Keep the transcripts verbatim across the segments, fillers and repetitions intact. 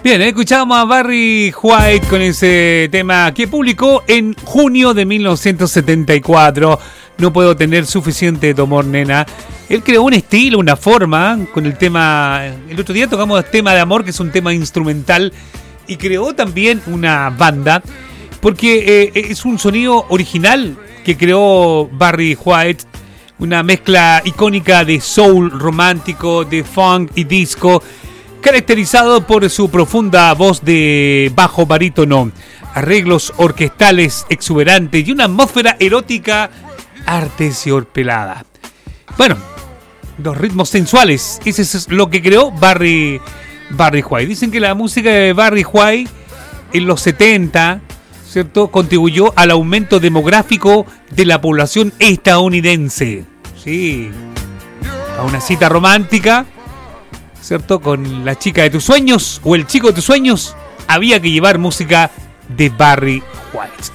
Bien, escuchamos a Barry White con ese tema que publicó en junio de mil novecientos setenta y cuatro. No puedo tener suficiente amor, nena. Él creó un estilo, una forma con el tema. El otro día tocamos el tema de amor, que es un tema instrumental, y creó también una banda, porque eh, es un sonido original que creó Barry White, una mezcla icónica de soul romántico, de funk y disco, caracterizado por su profunda voz de bajo barítono, arreglos orquestales exuberantes y una atmósfera erótica arterciopelada. Bueno, los ritmos sensuales, ese es lo que creó Barry, Barry White. Dicen que la música de Barry White en los setenta, ¿cierto?, contribuyó al aumento demográfico de la población estadounidense. Sí, a una cita romántica, ¿cierto?, con la chica de tus sueños o el chico de tus sueños, había que llevar música de Barry White.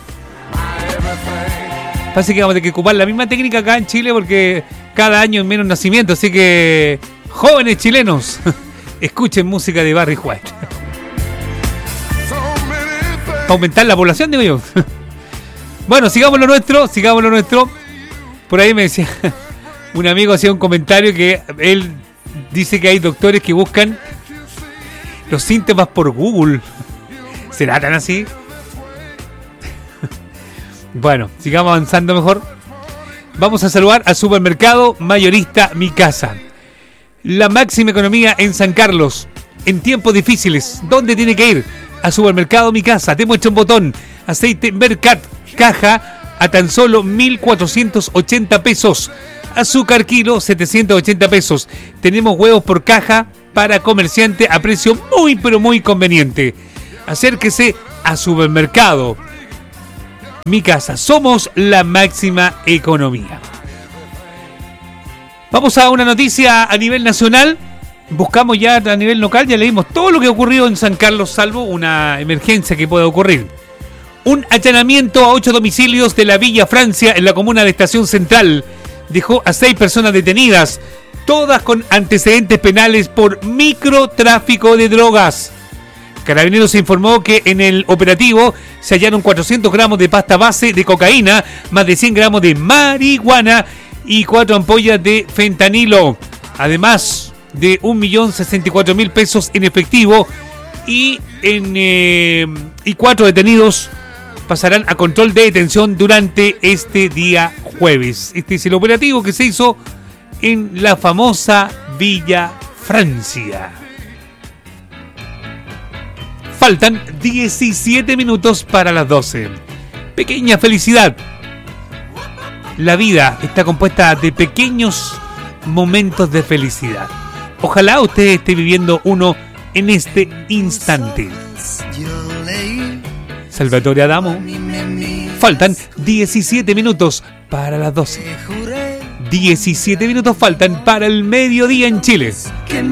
Parece que vamos a tener que ocupar la misma técnica acá en Chile, porque cada año hay menos nacimiento, así que jóvenes chilenos, escuchen música de Barry White. Para aumentar la población, digo yo. Bueno, sigamos lo nuestro, sigamos lo nuestro. Por ahí me decía, un amigo hacía un comentario que él dice que hay doctores que buscan los síntomas por Google. ¿Será tan así? Bueno, sigamos avanzando mejor. Vamos a saludar al supermercado mayorista Mi Casa. La máxima economía en San Carlos. En tiempos difíciles, ¿dónde tiene que ir? A Supermercado Mi Casa. Te muestra un botón. Aceite Mercat, caja a tan solo mil cuatrocientos ochenta pesos. Azúcar kilo, setecientos ochenta pesos. Tenemos huevos por caja para comerciante a precio muy pero muy conveniente. Acérquese a Supermercado Mi Casa. Somos la máxima economía. Vamos a una noticia a nivel nacional. Buscamos ya a nivel local, ya leímos todo lo que ocurrió en San Carlos, salvo una emergencia que pueda ocurrir. Un allanamiento a ocho domicilios de la Villa Francia en la comuna de Estación Central dejó a seis personas detenidas, todas con antecedentes penales por microtráfico de drogas. Carabineros informó que en el operativo se hallaron cuatrocientos gramos de pasta base de cocaína, más de cien gramos de marihuana y cuatro ampollas de fentanilo. Además de un millón sesenta y cuatro mil pesos en efectivo, y, en, eh, y cuatro detenidos pasarán a control de detención durante este día jueves. Este es el operativo que se hizo en la famosa Villa Francia. Faltan diecisiete minutos para las doce. Pequeña felicidad. La vida está compuesta de pequeños momentos de felicidad. Ojalá usted esté viviendo uno en este instante. Salvatore Adamo. Faltan diecisiete minutos para las doce. diecisiete minutos faltan para el mediodía en Chile.